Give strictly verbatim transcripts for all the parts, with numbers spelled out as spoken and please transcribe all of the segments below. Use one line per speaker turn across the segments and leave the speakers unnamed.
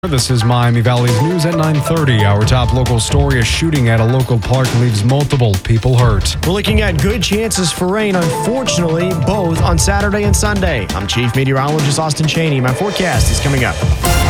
This is Miami Valley's News at nine thirty. Our top local story: a shooting at a local park leaves multiple people hurt.
We're looking at good chances for rain, unfortunately, both on Saturday and Sunday. I'm Chief Meteorologist Austin Cheney. My forecast is coming up.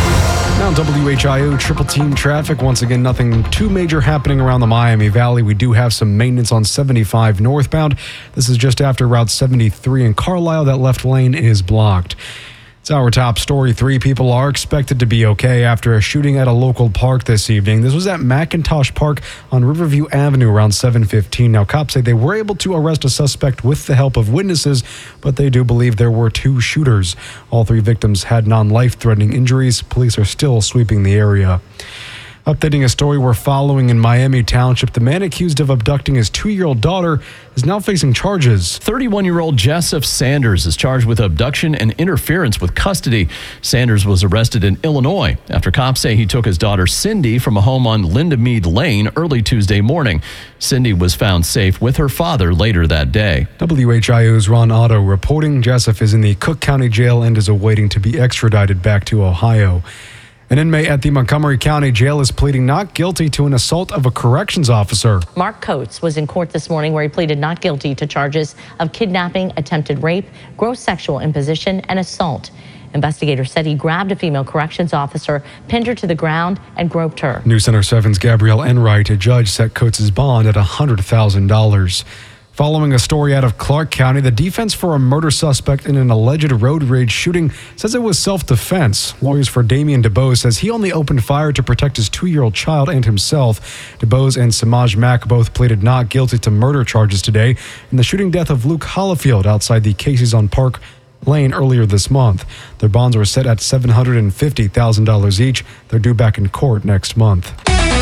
Now, W H I O triple team traffic. Once again, nothing too major happening around the Miami Valley. We do have some maintenance on seventy-five northbound. This is just after Route seventy-three in Carlisle. That left lane is blocked. It's our top story. Three people are expected to be okay after a shooting at a local park this evening. This was at McIntosh Park on Riverview Avenue around seven fifteen. Now, cops say they were able to arrest a suspect with the help of witnesses, but they do believe there were two shooters. All three victims had non-life-threatening injuries. Police are still sweeping the area. Updating a story we're following in Miami Township, the man accused of abducting his two-year-old daughter is now facing charges.
thirty-one-year-old Joseph Sanders is charged with abduction and interference with custody. Sanders was arrested in Illinois after cops say he took his daughter Cindy from a home on Linda Mead Lane early Tuesday morning. Cindy was found safe with her father later that day.
W H I O's Ron Otto reporting Joseph is in the Cook County Jail and is awaiting to be extradited back to Ohio. An inmate at the Montgomery County Jail is pleading not guilty to an assault of a corrections officer.
Mark Coates was in court this morning where he pleaded not guilty to charges of kidnapping, attempted rape, gross sexual imposition, and assault. Investigators said he grabbed a female corrections officer, pinned her to the ground, and groped her.
News Center seven's Gabrielle Enright, a judge, set Coates' bond at one hundred thousand dollars. Following a story out of Clark County, the defense for a murder suspect in an alleged road rage shooting says it was self-defense. Lawyers for Damian DeBose says he only opened fire to protect his two-year-old child and himself. DeBose and Samaj Mack both pleaded not guilty to murder charges today in the shooting death of Luke Hollifield outside the Casey's on Park Lane earlier this month. Their bonds were set at seven hundred fifty thousand dollars each. They're due back in court next month.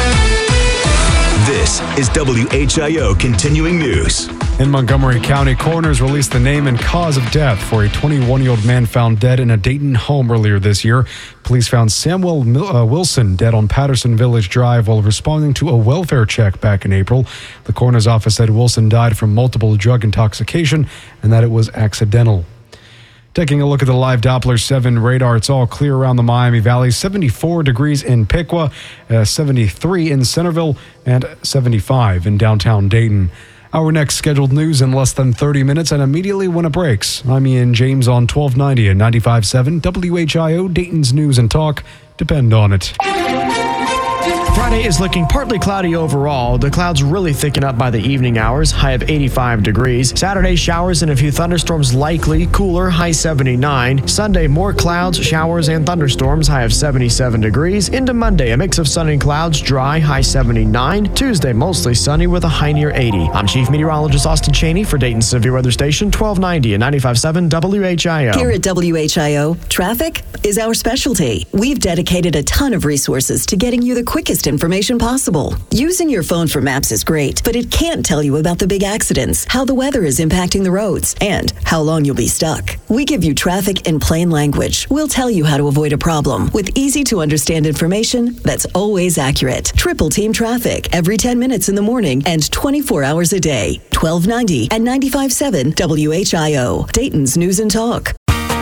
This is W H I O Continuing News.
In Montgomery County, coroners released the name and cause of death for a twenty-one-year-old man found dead in a Dayton home earlier this year. Police found Samuel uh, Wilson dead on Patterson Village Drive while responding to a welfare check back in April. The coroner's office said Wilson died from multiple drug intoxication and that it was accidental. Taking a look at the live Doppler seven radar, it's all clear around the Miami Valley. seventy-four degrees in Piqua, uh, seventy-three in Centerville, and seventy-five in downtown Dayton. Our next scheduled news in less than thirty minutes and immediately when it breaks. I'm Ian James on twelve ninety and ninety-five point seven W H I O, Dayton's News and Talk. Depend on it.
Friday is looking partly cloudy overall. The clouds really thicken up by the evening hours, high of eighty-five degrees. Saturday, showers and a few thunderstorms likely, cooler, high seventy-nine. Sunday, more clouds, showers, and thunderstorms, high of seventy-seven degrees. Into Monday, a mix of sun and clouds, dry, high seventy-nine. Tuesday, mostly sunny with a high near eighty. I'm Chief Meteorologist Austin Cheney for Dayton Severe Weather Station, twelve ninety and ninety-five point seven W H I O.
Here at W H I O, traffic is our specialty. We've dedicated a ton of resources to getting you the quickest information possible. Using your phone for maps is great, but it can't tell you about the big accidents, how the weather is impacting the roads, and how long you'll be stuck. We give you traffic in plain language. We'll tell you how to avoid a problem with easy to understand information that's always accurate. Triple Team Traffic every ten minutes in the morning and twenty-four hours a day. twelve ninety and ninety-five point seven W H I O, Dayton's News and Talk.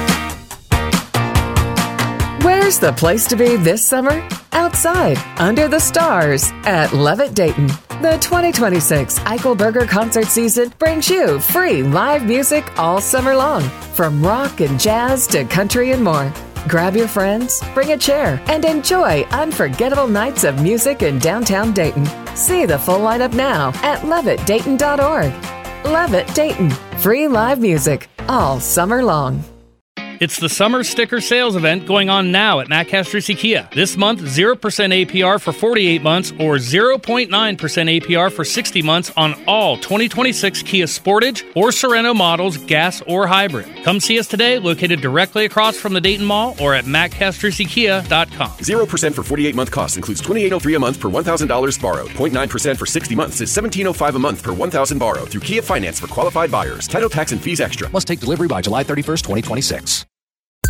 Where's the place to be this summer? Outside, under the stars, at Levitt Dayton. The twenty twenty-six Eichelberger concert season brings you free live music all summer long, from rock and jazz to country and more. Grab your friends, bring a chair, and enjoy unforgettable nights of music in downtown Dayton. See the full lineup now at levitt dayton dot org. Levitt Dayton, free live music all summer long.
It's the summer sticker sales event going on now at Matt Castrucci Kia. This month, zero percent A P R for forty-eight months or zero point nine percent A P R for sixty months on all twenty twenty-six Kia Sportage or Sorento models, gas or hybrid. Come see us today, located directly across from the Dayton Mall or at matt castrucci kia dot com.
zero percent for forty-eight month cost includes twenty-eight oh three a month per one thousand dollars borrowed. zero point nine percent for sixty months is seventeen oh five a month per one thousand dollars borrowed through Kia Finance for qualified buyers. Title tax and fees extra.
Must take delivery by July thirty-first, twenty twenty-six.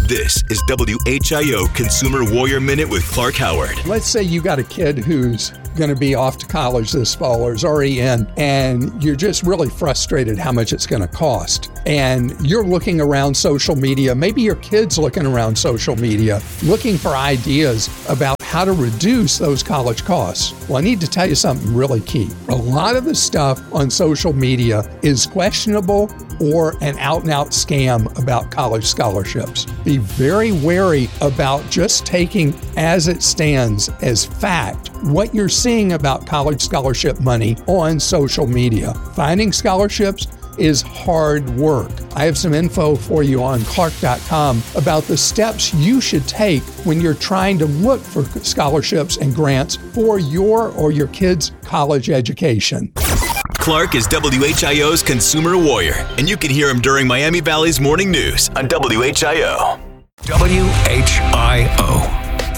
This is W H I O Consumer Warrior Minute with Clark Howard.
Let's say you got a kid who's going to be off to college this fall or is already in, and you're just really frustrated how much it's going to cost. And you're looking around social media, maybe your kid's looking around social media, looking for ideas about how to reduce those college costs. Well, I need to tell you something really key. A lot of the stuff on social media is questionable or an out-and-out scam about college scholarships. Be very wary about just taking as it stands as fact what you're seeing about college scholarship money on social media. Finding scholarships is hard work. I have some info for you on Clark dot com about the steps you should take when you're trying to look for scholarships and grants for your or your kids' college education.
Clark is W H I O's Consumer Warrior, and you can hear him during Miami Valley's morning news on W H I O.
W H I O.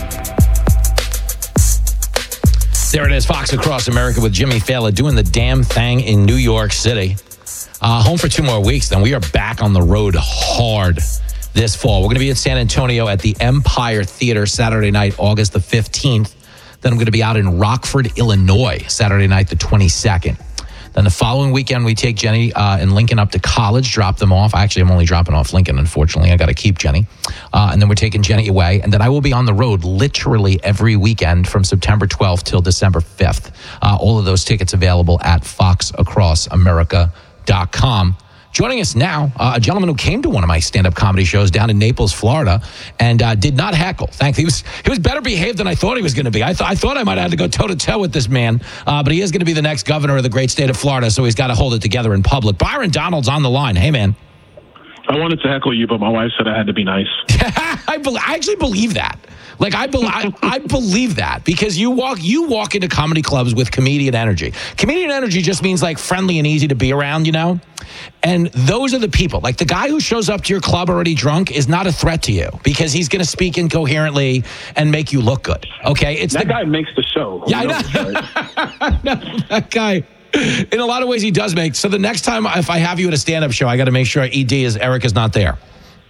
There it is, Fox Across America with Jimmy Fallon doing the damn thing in New York City. Uh, home for two more weeks, then we are back on the road hard this fall. We're going to be in San Antonio at the Empire Theater Saturday night, August the fifteenth. Then I'm going to be out in Rockford, Illinois, Saturday night the twenty-second. Then the following weekend, we take Jenny uh, and Lincoln up to college, drop them off. Actually, I'm only dropping off Lincoln, unfortunately. I got to keep Jenny. Uh, and then we're taking Jenny away. And then I will be on the road literally every weekend from September twelfth till December fifth. Uh, all of those tickets available at fox across america dot com. Joining us now, uh, a gentleman who came to one of my stand-up comedy shows down in Naples, Florida, and uh, did not heckle. Thankfully, he was he was better behaved than I thought he was going to be. I, th- I thought I might have to go toe-to-toe with this man, uh, but he is going to be the next governor of the great state of Florida, so he's got to hold it together in public. Byron Donald's on the line. Hey, man.
I wanted to heckle you, but my wife said I had to be nice.
I, be- I actually believe that. Like, I, be- I, I believe that because you walk you walk into comedy clubs with comedian energy. Comedian energy just means, like, friendly and easy to be around, you know? And those are the people. Like, the guy who shows up to your club already drunk is not a threat to you because he's going to speak incoherently and make you look good, okay? It's
that
the-
guy makes the show.
Yeah, I know. no, that guy... In a lot of ways, he does make. So the next time, if I have you at a stand-up show, I got to make sure E D is Eric is not there.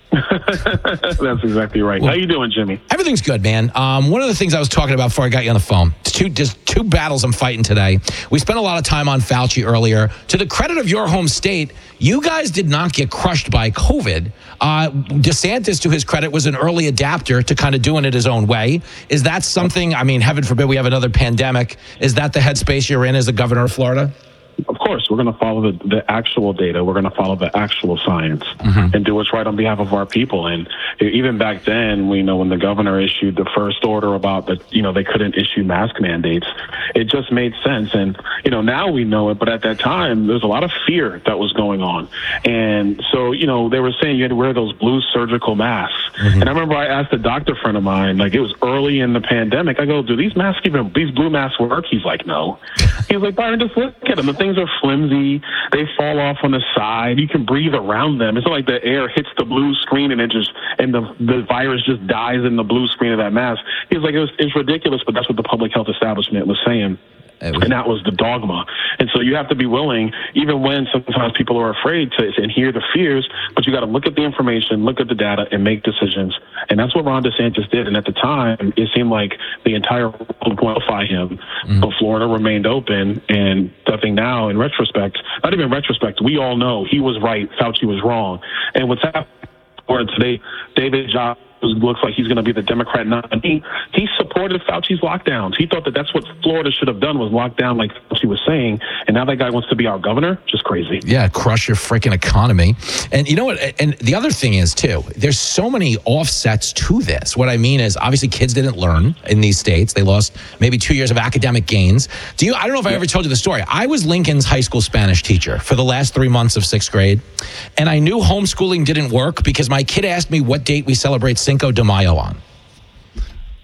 That's exactly right. Well, how you doing, Jimmy?
Everything's good, man. Um, one of the things I was talking about before I got you on the phone, two, just two battles I'm fighting today. We spent a lot of time on Fauci earlier. To the credit of your home state, you guys did not get crushed by COVID. Uh, DeSantis, to his credit, was an early adapter to kind of doing it his own way. Is that something, I mean, heaven forbid we have another pandemic. Is that the headspace you're in as the governor of Florida?
Of course, we're going to follow the, the actual data. We're going to follow the actual science mm-hmm. and do what's right on behalf of our people. And even back then, we know when the governor issued the first order about that, you know, they couldn't issue mask mandates, it just made sense. And, you know, now we know it. But at that time, there's a lot of fear that was going on. And so, you know, they were saying you had to wear those blue surgical masks. Mm-hmm. And I remember I asked a doctor friend of mine, like it was early in the pandemic. I go, do these masks even, these blue masks work? He's like, no. He was like, Byron, just look at them. The things are flimsy. They fall off on the side. You can breathe around them. It's not like the air hits the blue screen and it just and the the virus just dies in the blue screen of that mask. He was like, it was, it's ridiculous, but that's what the public health establishment was saying. Was, and that was the dogma. And so you have to be willing, even when sometimes people are afraid to and hear the fears, but you got to look at the information, look at the data, and make decisions. And that's what Ron DeSantis did. And at the time, it seemed like the entire world would qualify him. Mm-hmm. But Florida remained open. And I think now, in retrospect, not even retrospect, we all know he was right, Fauci was wrong. And what's happening today, David Jobs looks like he's going to be the Democrat nominee. He supported Fauci's lockdowns. He thought that that's what Florida should have done was lock down like Fauci was saying. And now that guy wants to be our governor. Just crazy.
Yeah, crush your freaking economy. And you know what? And the other thing is, too, there's so many offsets to this. What I mean is, obviously, kids didn't learn in these states. They lost maybe two years of academic gains. Do you? I don't know if I ever told you the story. I was Lincoln's high school Spanish teacher for the last three months of sixth grade. And I knew homeschooling didn't work because my kid asked me what date we celebrate Cinco de Mayo on.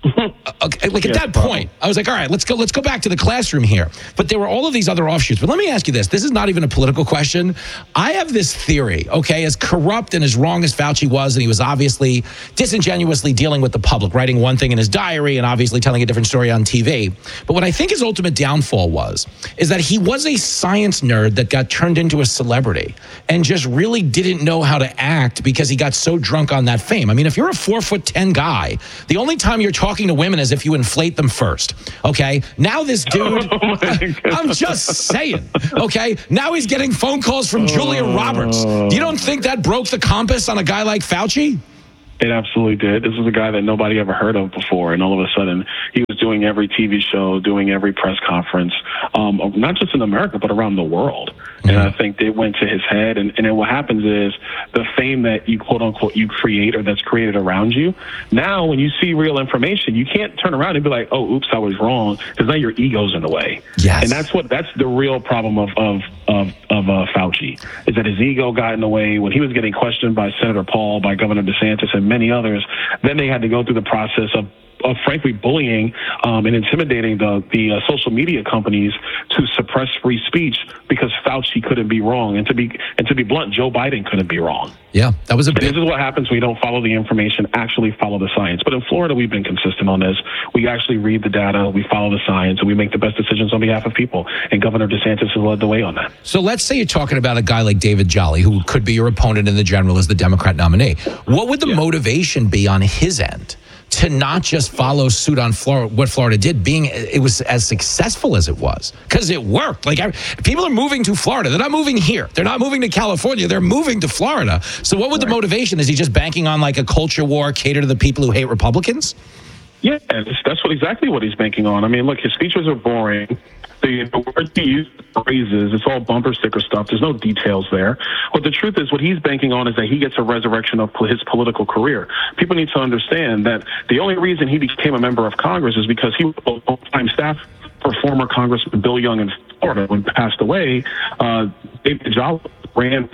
Okay, like at
Yeah,
that
problem.
point, I was like, all right, let's go, let's go back to the classroom here. But there were all of these other offshoots. But let me ask you this. This is not even a political question. I have this theory, okay, as corrupt and as wrong as Fauci was, and he was obviously disingenuously dealing with the public, writing one thing in his diary and obviously telling a different story on T V. But what I think his ultimate downfall was, is that he was a science nerd that got turned into a celebrity and just really didn't know how to act because he got so drunk on that fame. I mean, if you're a four foot ten guy, the only time you're talking to women is if you inflate them first. Okay. Now this dude, I'm just saying. Okay. Now he's getting phone calls from Julia Roberts. You don't think that broke the compass on a guy like Fauci?
It absolutely did. This is a guy that nobody ever heard of before, and all of a sudden he was doing every T V show, doing every press conference, um, not just in America, but around the world. Mm-hmm. And I think they went to his head, and, and then what happens is the fame that you quote-unquote you create or that's created around you, now when you see real information, you can't turn around and be like, oh, oops, I was wrong, because now your ego's in the way.
Yes.
And that's what that's the real problem of, of, of, of uh, Fauci, is that his ego got in the way when he was getting questioned by Senator Paul, by Governor DeSantis, and many others. Then they had to go through the process of, of frankly bullying um, and intimidating the the uh, social media companies to suppress free speech because Fauci couldn't be wrong. And to be and to be blunt, Joe Biden couldn't be wrong.
Yeah, that was a big.
This is what happens when you don't follow the information, actually follow the science. But in Florida, we've been consistent on this. We actually read the data, we follow the science, and we make the best decisions on behalf of people. And Governor DeSantis has led the way on that.
So let's say you're talking about a guy like David Jolly, who could be your opponent in the general as the Democrat nominee. What would the yeah. motivation be on his end to not just follow suit on Florida, what Florida did, being it was as successful as it was? Because it worked. Like, people are moving to Florida. They're not moving here. They're not moving to California. They're moving to Florida. So what would right. the motivation? Is he just banking on like a culture war, cater to the people who hate Republicans?
Yeah, that's what exactly what he's banking on. I mean, look, his speeches are boring. The, the words he uses, phrases, it's all bumper sticker stuff. There's no details there. But the truth is, what he's banking on is that he gets a resurrection of his political career. People need to understand that the only reason he became a member of Congress is because he was a full-time staff for former Congressman Bill Young in Florida. When he passed away, uh, David Jolly ran.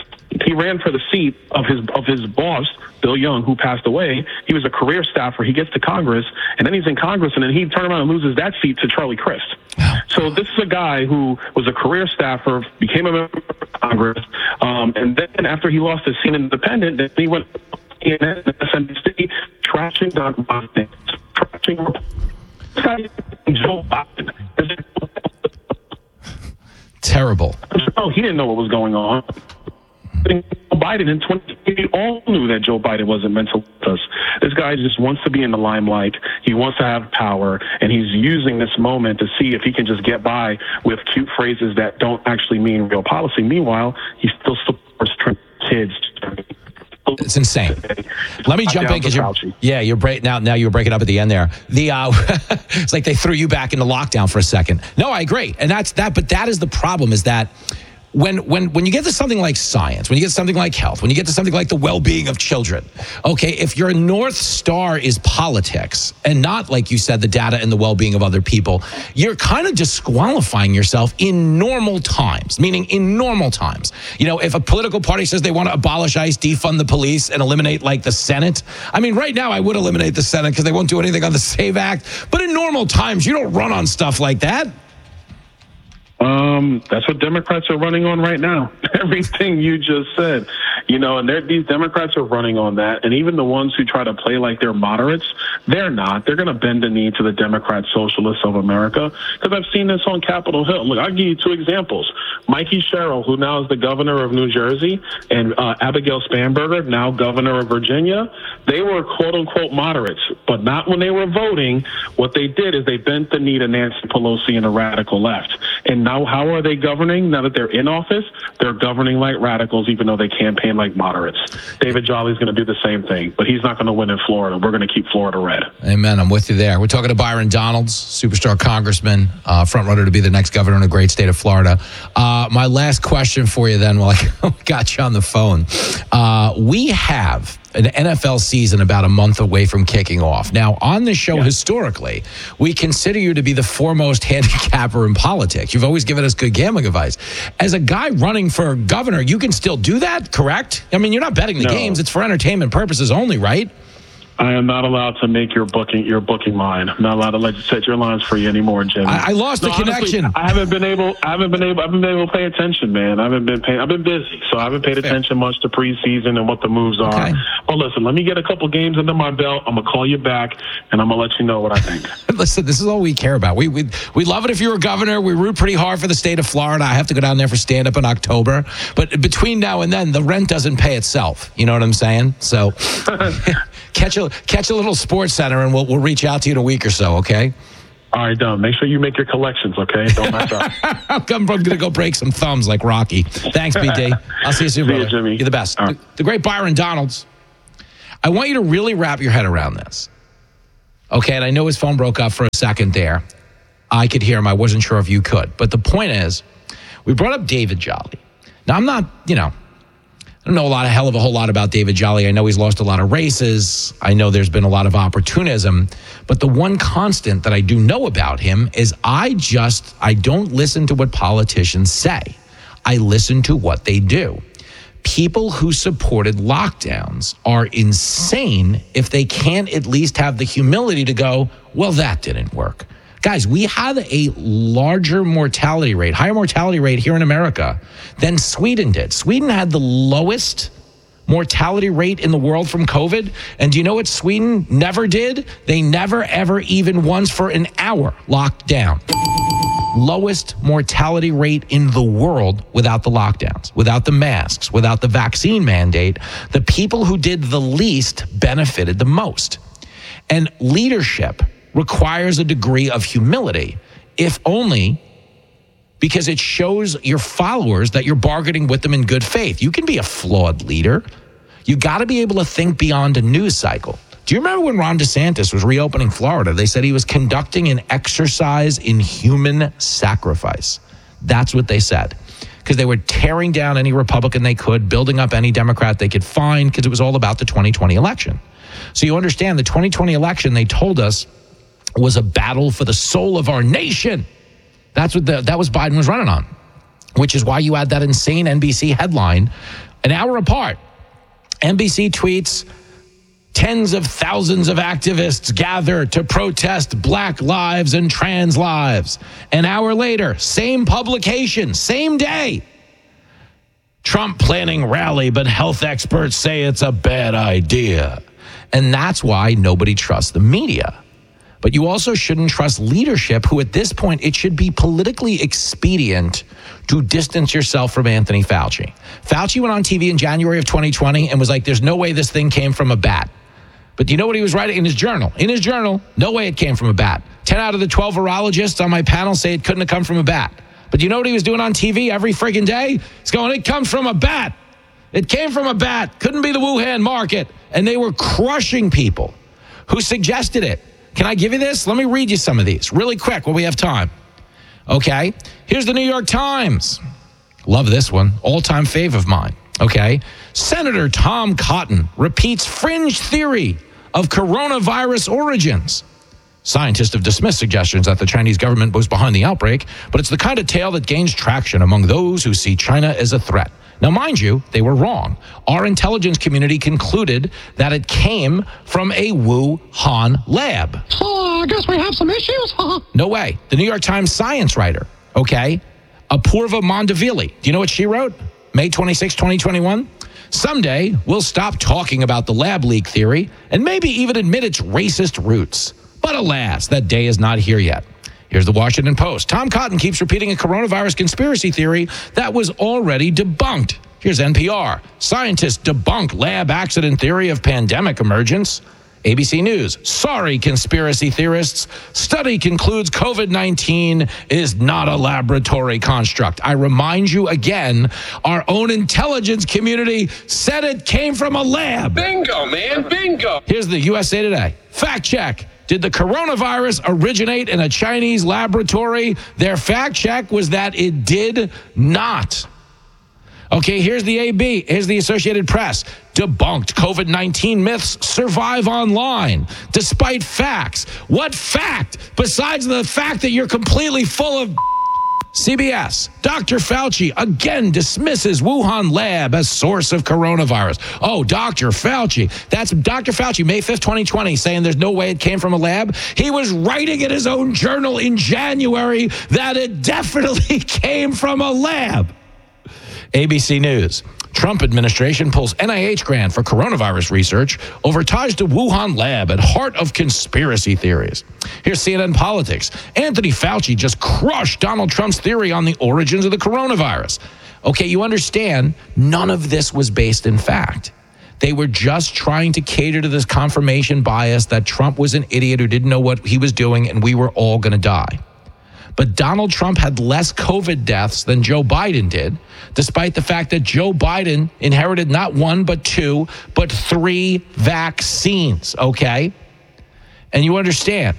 He ran for the seat of his of his boss, Bill Young, who passed away. He was a career staffer. He gets to Congress, and then he's in Congress, and then he turns around and loses that seat to Charlie Crist. So this is a guy who was a career staffer, became a member of Congress, um, and then after he lost his seat independent, then he went to M S N B C, trashing Don Biden, trashing Joe Biden.
Terrible.
Oh, he didn't know what was going on. Joe Biden in twenty eighteen, all knew that Joe Biden wasn't meant to with us. This guy just wants to be in the limelight. He wants to have power, and he's using this moment to see if he can just get by with cute phrases that don't actually mean real policy. Meanwhile, he still supports kids.
It's insane. Let me jump in because you're, yeah, you're break now. Now you're breaking up at the end there. The uh, it's like they threw you back into lockdown for a second. No, I agree, and that's that. But that is the problem: is that. When when when you get to something like science, when you get to something like health, when you get to something like the well-being of children, okay, if your North Star is politics and not, like you said, the data and the well-being of other people, you're kind of disqualifying yourself in normal times, meaning in normal times. You know, if a political party says they want to abolish ICE, defund the police, and eliminate, like, the Senate, I mean, right now I would eliminate the Senate because they won't do anything on the SAVE Act. But in normal times, you don't run on stuff like that.
Um, that's what Democrats are running on right now. Everything you just said, you know, and these Democrats are running on that. And even the ones who try to play like they're moderates, they're not. They're going to bend the knee to the Democrat socialists of America. Because I've seen this on Capitol Hill. Look, I'll give you two examples. Mikey Sherrill, who now is the governor of New Jersey, and uh, Abigail Spanberger, now governor of Virginia, they were quote unquote moderates, but not when they were voting. What they did is they bent the knee to Nancy Pelosi and the radical left. And now how are they governing? Now that they're in office, they're governing like radicals, even though they campaign like moderates. David Jolly's going to do the same thing, but he's not going to win in Florida. We're going to keep Florida red.
Amen. I'm with you there. We're talking to Byron Donalds, superstar congressman, uh, front runner to be the next governor in the great state of Florida. Uh, my last question for you then, while I got you on the phone. Uh, we have an N F L season about a month away from kicking off. Now, on the show, yeah. historically, we consider you to be the foremost handicapper in politics. You've always given us good gambling advice. As a guy running for governor, you can still do that, correct? I mean, you're not betting the
no.
games. It's for entertainment purposes only, right?
I am not allowed to make your booking your booking line. I'm not allowed to let you set your lines for you anymore, Jimmy.
I, I lost
no,
the connection.
Honestly, I haven't been able. I haven't been able. I haven't been able to pay attention, man. I haven't been paying. I've been busy, so I haven't paid
Fair.
attention much to preseason and what the moves are.
Okay.
Well, listen. Let me get a couple games under my belt. I'm gonna call you back, and I'm gonna let you know what I think.
Listen, this is all we care about. We we we love it if you were governor. We root pretty hard for the state of Florida. I have to go down there for stand up in October, but between now and then, the rent doesn't pay itself. You know what I'm saying? So catch a catch a little Sports Center, and we'll we'll reach out to you in a week or so. Okay.
All right, done. Make sure you make your collections, okay? Don't mess up.
I'm going to go break some thumbs like Rocky. Thanks, B D. I'll see you soon,
See
brother.
you, Jimmy.
You're the best.
Right.
The, the great Byron Donalds. I want you to really wrap your head around this. Okay, and I know his phone broke up for a second there. I could hear him. I wasn't sure if you could. But the point is, we brought up David Jolly. Now, I'm not, you know, I don't know a lot, a hell of a whole lot about David Jolly. I know he's lost a lot of races. I know there's been a lot of opportunism. But the one constant that I do know about him is I just, I don't listen to what politicians say. I listen to what they do. People who supported lockdowns are insane if they can't at least have the humility to go, well, that didn't work. Guys, we had a larger mortality rate, higher mortality rate here in America than Sweden did. Sweden had the lowest mortality rate in the world from COVID. And do you know what Sweden never did? They never, ever, even once for an hour locked down. Lowest mortality rate in the world without the lockdowns, without the masks, without the vaccine mandate. The people who did the least benefited the most. And leadership requires a degree of humility, if only because it shows your followers that you're bargaining with them in good faith. You can be a flawed leader. You got to be able to think beyond a news cycle. Do you remember when Ron DeSantis was reopening Florida? They said he was conducting an exercise in human sacrifice. That's what they said. Because they were tearing down any Republican they could, building up any Democrat they could find, because it was all about the twenty twenty election. So you understand the twenty twenty election, they told us, was a battle for the soul of our nation. That's what the, that was Biden was running on, which is why you had that insane N B C headline an hour apart. N B C tweets, tens of thousands of activists gather to protest Black lives and trans lives. An hour later, same publication, same day. Trump planning rally, but health experts say it's a bad idea. And that's why nobody trusts the media. But you also shouldn't trust leadership, who at this point, it should be politically expedient to distance yourself from Anthony Fauci. Fauci went on T V in January of twenty twenty and was like, there's no way this thing came from a bat. But do you know what he was writing in his journal? In his journal, no way it came from a bat. ten out of the twelve virologists on my panel say it couldn't have come from a bat. But do you know what he was doing on T V every friggin' day? He's going, it comes from a bat. It came from a bat. Couldn't be the Wuhan market. And they were crushing people who suggested it. Can I give you this? Let me read you some of these really quick while we have time. Okay. Here's the New York Times. Love this one. All-time fave of mine. Okay. Senator Tom Cotton repeats fringe theory of coronavirus origins. Scientists have dismissed suggestions that the Chinese government was behind the outbreak, but it's the kind of tale that gains traction among those who see China as a threat. Now, mind you, they were wrong. Our intelligence community concluded that it came from a Wuhan lab.
Oh, I guess we have some issues, huh?
No way. The New York Times science writer, okay, Apurva Mondavili. Do you know what she wrote? May twenty-sixth, twenty twenty-one. Someday, we'll stop talking about the lab leak theory and maybe even admit its racist roots. But alas, that day is not here yet. Here's the Washington Post. Tom Cotton keeps repeating a coronavirus conspiracy theory that was already debunked. Here's N P R. Scientists debunk lab accident theory of pandemic emergence. A B C News. Sorry, conspiracy theorists. Study concludes COVID nineteen is not a laboratory construct. I remind you again, our own intelligence community said it came from a lab.
Bingo, man, bingo.
Here's the U S A Today. Fact check. Did the coronavirus originate in a Chinese laboratory? Their fact check was that it did not. Okay, here's the A B. Here's the Associated Press. Debunked COVID nineteen myths survive online despite facts. What fact? Besides the fact that you're completely full of C B S, Doctor Fauci again dismisses Wuhan lab as source of coronavirus. Oh, Doctor Fauci. That's Doctor Fauci, May fifth, twenty twenty, saying there's no way it came from a lab. He was writing in his own journal in January that it definitely came from a lab. A B C News. Trump administration pulls N I H grant for coronavirus research over ties to Wuhan lab at heart of conspiracy theories. Here's C N N Politics. Anthony Fauci just crushed Donald Trump's theory on the origins of the coronavirus. Okay, you understand, none of this was based in fact. They were just trying to cater to this confirmation bias that Trump was an idiot who didn't know what he was doing and we were all going to die. But Donald Trump had less COVID deaths than Joe Biden did, despite the fact that Joe Biden inherited not one, but two, but three vaccines, okay? And you understand.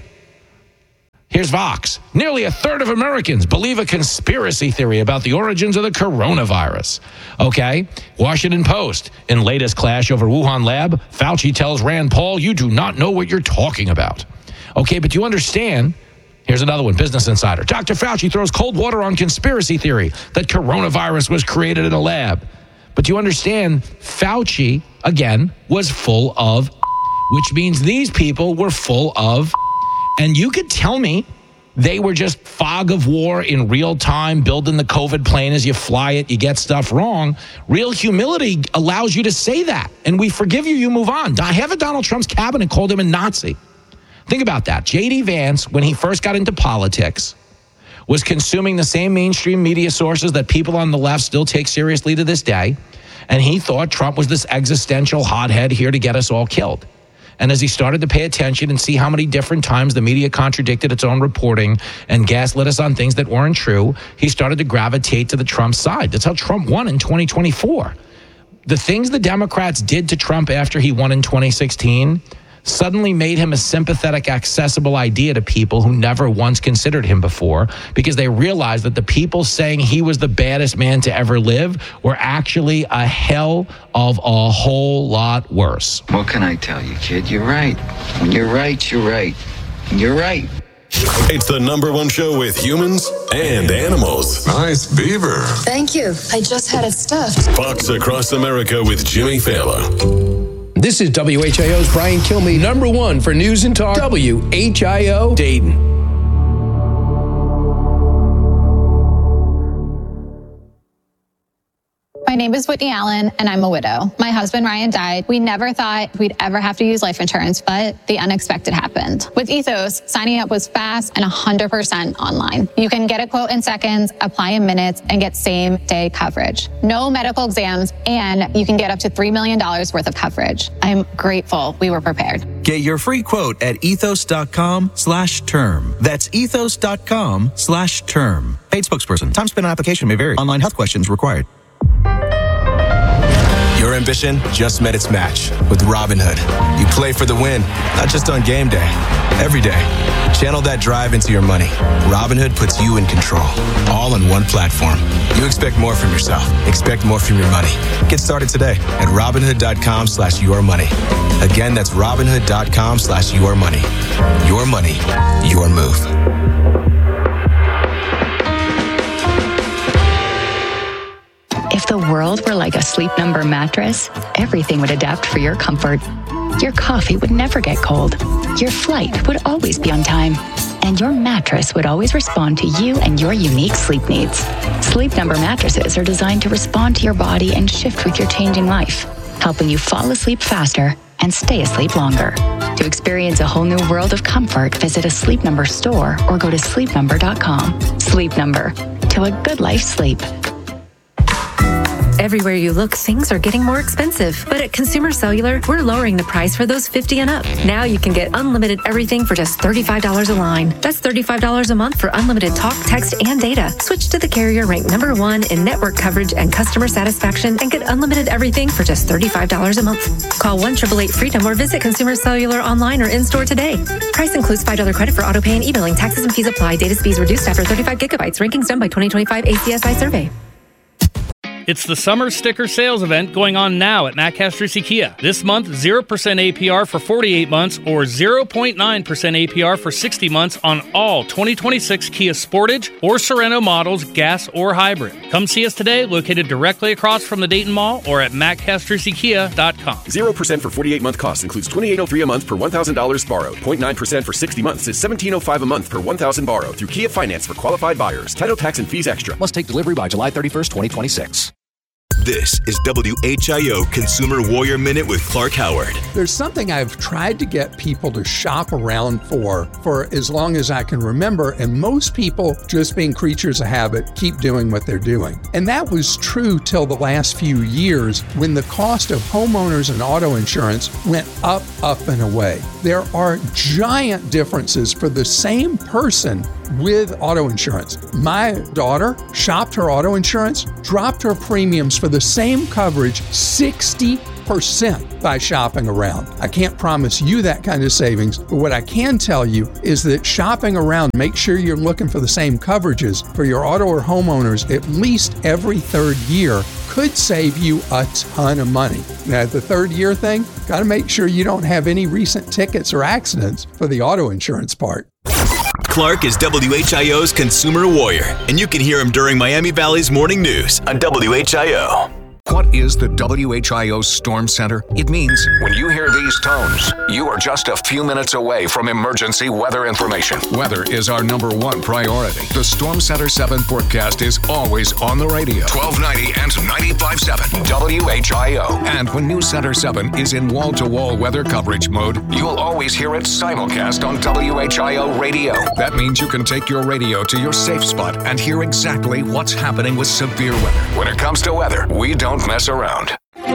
Here's Vox. Nearly a third of Americans believe a conspiracy theory about the origins of the coronavirus. Okay? Washington Post. In latest clash over Wuhan lab, Fauci tells Rand Paul, you do not know what you're talking about. Okay, but you understand. Here's another one, Business Insider. Doctor Fauci throws cold water on conspiracy theory that coronavirus was created in a lab. But you understand, Fauci, again, was full of, which means these people were full of, and you could tell me they were just fog of war in real time, building the COVID plane as you fly it, you get stuff wrong. Real humility allows you to say that, and we forgive you, you move on. Half of Donald Trump's cabinet called him a Nazi. Think about that. J D Vance, when he first got into politics, was consuming the same mainstream media sources that people on the left still take seriously to this day. And he thought Trump was this existential hothead here to get us all killed. And as he started to pay attention and see how many different times the media contradicted its own reporting and gaslit us on things that weren't true, he started to gravitate to the Trump side. That's how Trump won in twenty twenty-four. The things the Democrats did to Trump after he won in twenty sixteen suddenly made him a sympathetic, accessible idea to people who never once considered him before, because they realized that the people saying he was the baddest man to ever live were actually a hell of a whole lot worse.
What can I tell you, kid? You're right. When you're right, you're right. You're right.
It's the number one show with humans and animals. Nice beaver.
Thank you. I just had it stuffed.
Fox Across America with Jimmy Fallon.
This is W H I O's Brian Kilmeade, number one for news and talk, W H I O Dayton.
My name is Whitney Allen, and I'm a widow. My husband, Ryan, died. We never thought we'd ever have to use life insurance, but the unexpected happened. With Ethos, signing up was fast and one hundred percent online. You can get a quote in seconds, apply in minutes, and get same-day coverage. No medical exams, and you can get up to three million dollars worth of coverage. I'm grateful we were prepared.
Get your free quote at ethos.com slash term. That's ethos.com slash term. Paid spokesperson. Time spent on application may vary. Online health questions required.
Your ambition just met its match with Robinhood. You play for the win, not just on game day, every day. Channel that drive into your money. Robinhood puts you in control, all on one platform. You expect more from yourself. Expect more from your money. Get started today at Robinhood.com slash your money. Again, that's Robinhood.com slash your money. Your money, your move.
If the world were like a Sleep Number mattress, everything would adapt for your comfort. Your coffee would never get cold. Your flight would always be on time. And your mattress would always respond to you and your unique sleep needs. Sleep Number mattresses are designed to respond to your body and shift with your changing life, helping you fall asleep faster and stay asleep longer. To experience a whole new world of comfort, visit a Sleep Number store or go to sleep number dot com. Sleep Number. To a good life sleep.
Everywhere you look, things are getting more expensive. But at Consumer Cellular, we're lowering the price for those fifty and up. Now you can get unlimited everything for just thirty-five dollars a line. That's thirty-five dollars a month for unlimited talk, text, and data. Switch to the carrier ranked number one in network coverage and customer satisfaction and get unlimited everything for just thirty-five dollars a month. Call one eight eight eight freedom or visit Consumer Cellular online or in-store today. Price includes five dollars credit for auto pay and e-billing. Taxes and fees apply. Data speeds reduced after thirty-five gigabytes. Rankings done by twenty twenty-five A C S I survey.
It's the summer sticker sales event going on now at Matt Castrucci Kia. This month, zero percent A P R for forty-eight months or zero point nine percent A P R for sixty months on all twenty twenty-six Kia Sportage or Sorento models, gas or hybrid. Come see us today, located directly across from the Dayton Mall or at matt castrucci kia dot com.
zero percent for forty-eight month cost includes twenty-eight oh three a month per one thousand dollars borrowed. zero point nine percent for sixty months is seventeen oh five a month per one thousand borrowed through Kia Finance for qualified buyers. Title, tax, and fees extra.
Must take delivery by July thirty-first, twenty twenty-six.
This is W H I O Consumer Warrior Minute with Clark Howard.
There's something I've tried to get people to shop around for for as long as I can remember, and most people, just being creatures of habit, keep doing what they're doing. And that was true till the last few years when the cost of homeowners and auto insurance went up, up, and away. There are giant differences for the same person with auto insurance. My daughter shopped her auto insurance, dropped her premiums for the same coverage sixty percent by shopping around. I can't promise you that kind of savings, but what I can tell you is that shopping around, make sure you're looking for the same coverages for your auto or homeowners at least every third year could save you a ton of money. Now, the third year thing, got to make sure you don't have any recent tickets or accidents for the auto insurance part.
Clark is W H I O's Consumer Warrior, and you can hear him during Miami Valley's morning news on W H I O.
What is the W H I O Storm Center? It means when you hear these tones, you are just a few minutes away from emergency weather information. Weather is our number one priority. The Storm Center seven forecast is always on the radio. twelve ninety and ninety-five point seven W H I O. And when News Center seven is in wall-to-wall weather coverage mode, you'll always hear it simulcast on W H I O radio. That means you can take your radio to your safe spot and hear exactly what's happening with severe weather. When it comes to weather, we don't mess around.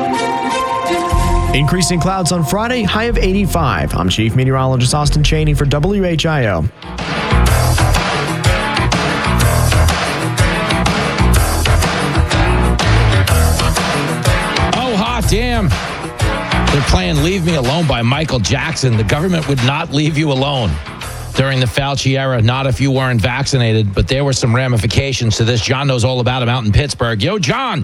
Increasing clouds on Friday, high of eighty-five. I'm Chief Meteorologist Austin Cheney for W H I O.
Oh, hot damn. They're playing Leave Me Alone by Michael Jackson. The government would not leave you alone during the Fauci era, not if you weren't vaccinated, but there were some ramifications to this. John knows all about him out in Pittsburgh. Yo, John.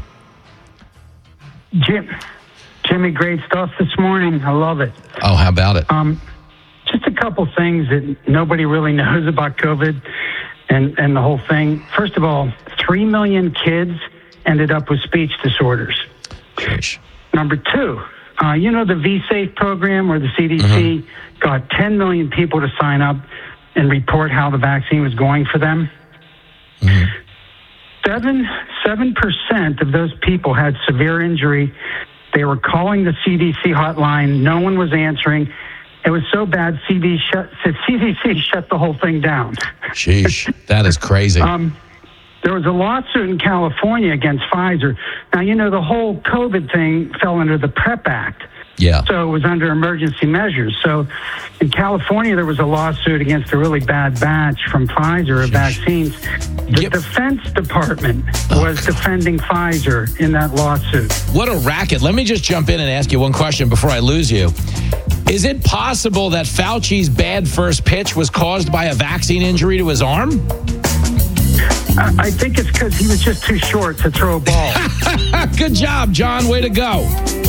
Jim, Jimmy, great stuff this morning. I love it.
Oh, how about it?
Um, just a couple things that nobody really knows about COVID and, and the whole thing. First of all, three million kids ended up with speech disorders.
Sheesh.
Number two, uh, you know the V-Safe program where the C D C mm-hmm. got ten million people to sign up and report how the vaccine was going for them? Mm-hmm. Seven seven percent of those people had severe injury. They were calling the C D C hotline. No one was answering. It was so bad, C D C shut, C D C shut the whole thing down.
Sheesh, that is crazy.
um, there was a lawsuit in California against Pfizer. Now, you know, the whole COVID thing fell under the PrEP Act.
Yeah.
So it was under emergency measures. So in California, there was a lawsuit against a really bad batch from Pfizer of vaccines. The yep. Defense Department was defending Pfizer in that lawsuit.
What a racket. Let me just jump in and ask you one question before I lose you. Is it possible that Fauci's bad first pitch was caused by a vaccine injury to his arm?
I think it's because he was just too short to throw a ball.
Good job, John. Way to go.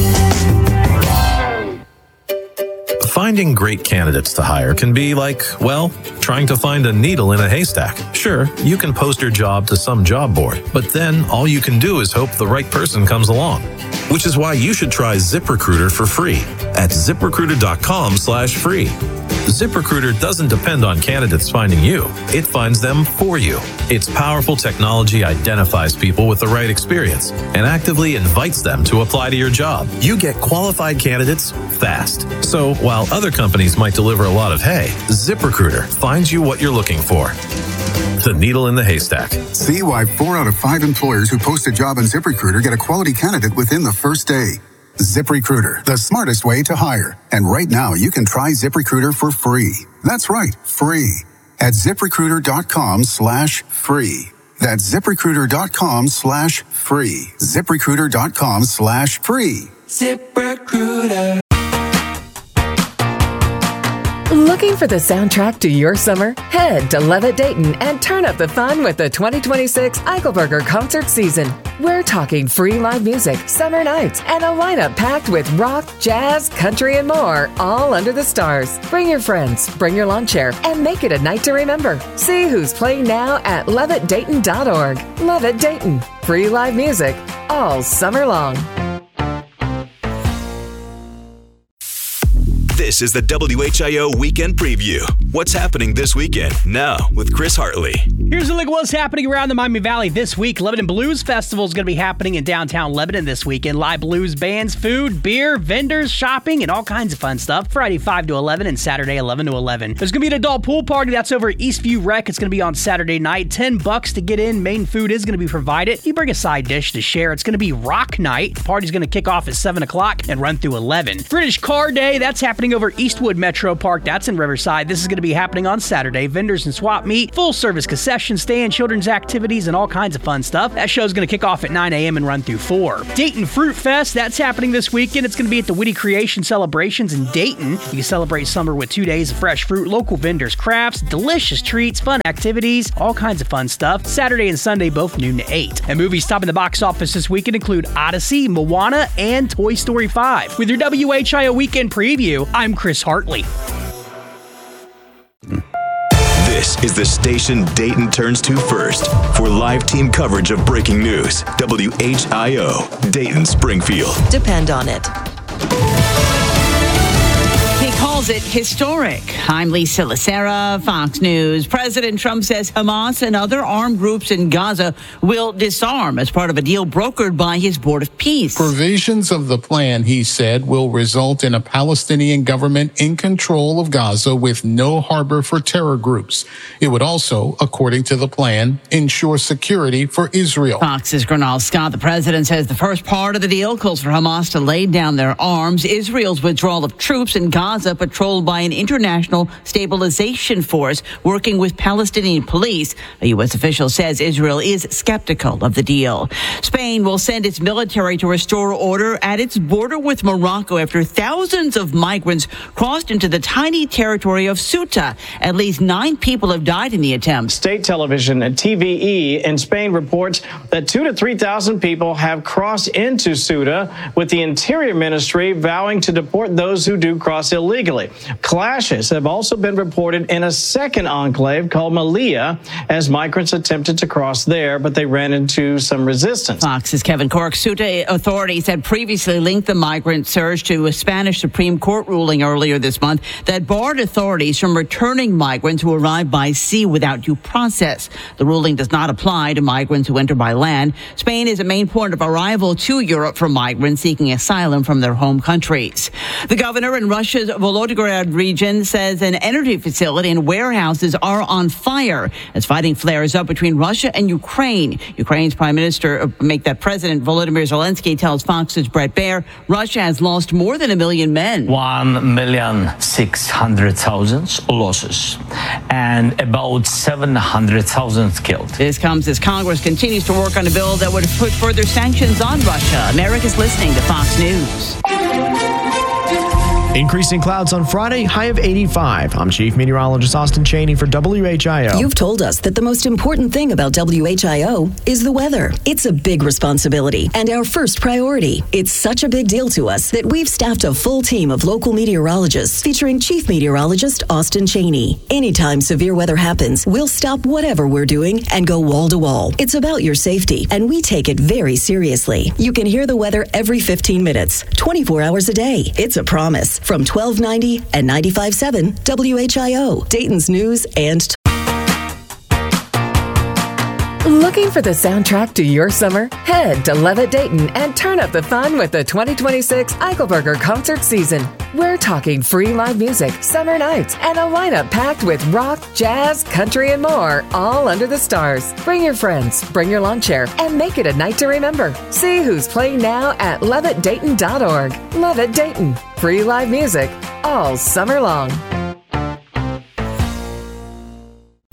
Finding great candidates to hire can be like, well, trying to find a needle in a haystack. Sure, you can post your job to some job board, but then all you can do is hope the right person comes along. Which is why you should try ZipRecruiter for free at ZipRecruiter.com slash free. ZipRecruiter doesn't depend on candidates finding you. It finds them for you. Its powerful technology identifies people with the right experience and actively invites them to apply to your job. You get qualified candidates fast. So while other companies might deliver a lot of hay, ZipRecruiter finds you what you're looking for. The needle in the haystack.
See why four out of five employers who post a job on ZipRecruiter get a quality candidate within the first day. ZipRecruiter, the smartest way to hire. And right now, you can try ZipRecruiter for free. That's right, free. At ZipRecruiter.com slash free. That's ZipRecruiter.com slash free. ZipRecruiter.com slash free.
ZipRecruiter.
Look
Looking for the soundtrack to your summer? Head to Levitt Dayton and turn up the fun with the twenty twenty-six Eichelberger concert season. We're talking free live music, summer nights, and a lineup packed with rock, jazz, country, and more, all under the stars. Bring your friends, bring your lawn chair, and make it a night to remember. See who's playing now at levitt dayton dot org. Levitt Dayton. Free live music all summer long.
This is the W H I O Weekend Preview. What's happening this weekend? Now with Chris Hartley.
Here's a look at what's happening around the Miami Valley this week. Lebanon Blues Festival is going to be happening in downtown Lebanon this weekend. Live blues bands, food, beer, vendors, shopping, and all kinds of fun stuff. Friday five to eleven and Saturday eleven to eleven. There's going to be an adult pool party that's over at Eastview Rec. It's going to be on Saturday night. ten bucks to get in. Main food is going to be provided. You bring a side dish to share. It's going to be rock night. The party's going to kick off at seven o'clock and run through eleven. British Car Day, that's happening over Eastwood Metro Park. That's in Riverside. This is going to be happening on Saturday. Vendors and swap meet, full service concession stand, children's activities, and all kinds of fun stuff. That show's going to kick off at nine a.m. and run through four. Dayton Fruit Fest, that's happening this weekend. It's going to be at the Witty Creation Celebrations in Dayton. You can celebrate summer with two days of fresh fruit, local vendors, crafts, delicious treats, fun activities, all kinds of fun stuff. Saturday and Sunday, both noon to eight. And movies topping the box office this weekend include Odyssey, Moana, and Toy Story five. With your W H I O Weekend Preview, I'm Chris Hartley.
This is the station Dayton turns to first for live team coverage of breaking news. W H I O, Dayton Springfield.
Depend on it.
He calls it historic. I'm Lisa Lacera, Fox News. President Trump says Hamas and other armed groups in Gaza will disarm as part of a deal brokered by his Board of Peace.
Provisions of the plan, he said, will result in a Palestinian government in control of Gaza with no harbor for terror groups. It would also, according to the plan, ensure security for Israel.
Fox's Gernal Scott, the president, says the first part of the deal calls for Hamas to lay down their arms. Israel's withdrawal of troops in Gaza, patrolled by an international stabilization force working with Palestinian police. A U S official says Israel is skeptical of the deal. Spain will send its military to restore order at its border with Morocco after thousands of migrants crossed into the tiny territory of Ceuta. At least nine people have died in the attempt.
State television T V E in Spain reports that two to three thousand people have crossed into Ceuta, with the Interior Ministry vowing to deport those who do cross illegally. Clashes have also been reported in a second enclave called Melilla as migrants attempted to cross there, but they ran into some resistance.
Fox's Kevin Cork. Ceuta authorities had previously linked the migrant surge to a Spanish Supreme Court ruling earlier this month that barred authorities from returning migrants who arrived by sea without due process. The ruling does not apply to migrants who enter by land. Spain is a main point of arrival to Europe for migrants seeking asylum from their home countries. The governor in Russia's Volodymyr region says an energy facility and warehouses are on fire as fighting flares up between Russia and Ukraine. Ukraine's prime minister, make that President Volodymyr Zelensky, tells Fox's Brett Baer Russia has lost more than a million men.
One million six hundred thousand losses and about seven hundred thousand killed.
This comes as Congress continues to work on a bill that would put further sanctions on Russia. America's listening to Fox News.
Increasing clouds on Friday, high of eighty-five. I'm Chief Meteorologist Austin Cheney for W H I O.
You've told us that the most important thing about W H I O is the weather. It's a big responsibility and our first priority. It's such a big deal to us that we've staffed a full team of local meteorologists featuring Chief Meteorologist Austin Cheney. Anytime severe weather happens, we'll stop whatever we're doing and go wall to wall. It's about your safety, and we take it very seriously. You can hear the weather every fifteen minutes, twenty-four hours a day. It's a promise. From twelve ninety and ninety-five point seven W H I O, Dayton's News and
Looking for the soundtrack to your summer? Head to Levitt Dayton and turn up the fun with the twenty twenty-six Eichelberger concert season. We're talking free live music, summer nights, and a lineup packed with rock, jazz, country, and more, all under the stars. Bring your friends, bring your lawn chair, and make it a night to remember. See who's playing now at levitt dayton dot org. Levitt Dayton. Free live music all summer long.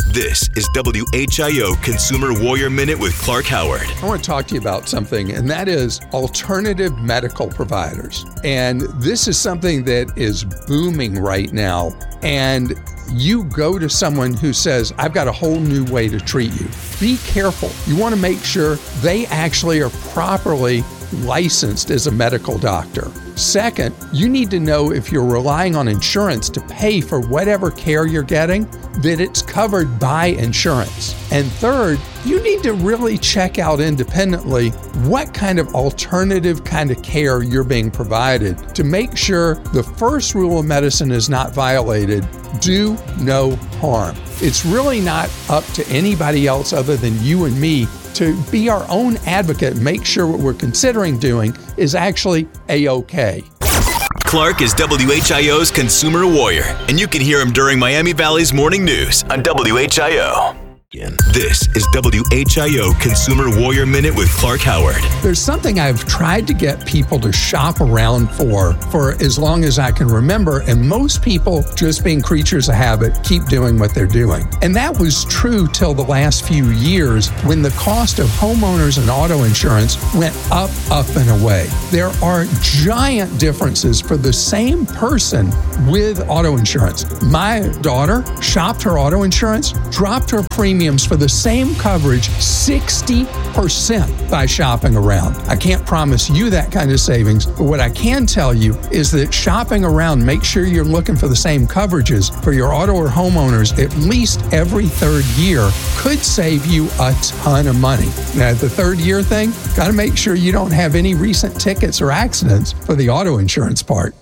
This is W H I O Consumer Warrior Minute with Clark Howard.
I want to talk to you about something, and that is alternative medical providers. And this is something that is booming right now. And you go to someone who says, I've got a whole new way to treat you. Be careful. You want to make sure they actually are properly licensed as a medical doctor. Second, you need to know if you're relying on insurance to pay for whatever care you're getting, that it's covered by insurance. And third, you need to really check out independently what kind of alternative kind of care you're being provided to make sure the first rule of medicine is not violated. Do no harm. It's really not up to anybody else other than you and me to be our own advocate and make sure what we're considering doing is actually A-OK.
Clark is W H I O's Consumer Warrior, and you can hear him during Miami Valley's Morning News on W H I O. This is W H I O Consumer Warrior Minute with Clark Howard.
There's something I've tried to get people to shop around for for as long as I can remember, and most people, just being creatures of habit, keep doing what they're doing. And that was true till the last few years when the cost of homeowners and auto insurance went up, up, and away. There are giant differences for the same person with auto insurance. My daughter shopped her auto insurance, dropped her premium for the same coverage sixty percent by shopping around. I can't promise you that kind of savings, but what I can tell you is that shopping around, make sure you're looking for the same coverages for your auto or homeowners at least every third year could save you a ton of money. Now, the third year thing, got to make sure you don't have any recent tickets or accidents for the auto insurance part.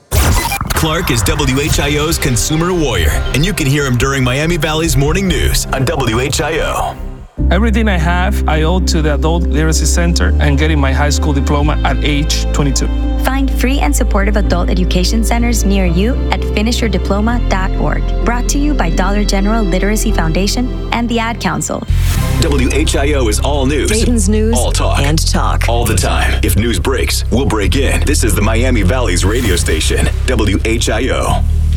Clark is W H I O's Consumer Warrior, and you can hear him during Miami Valley's Morning News on W H I O.
Everything I have, I owe to the Adult Literacy Center and getting my high school diploma at age twenty-two.
Find free and supportive adult education centers near you at finish your diploma dot org. Brought to you by Dollar General Literacy Foundation and the Ad Council.
W H I O is all news.
Dayton's news
all talk.
and talk.
All the time. If news breaks, we'll break in. This is the Miami Valley's radio station, W H I O.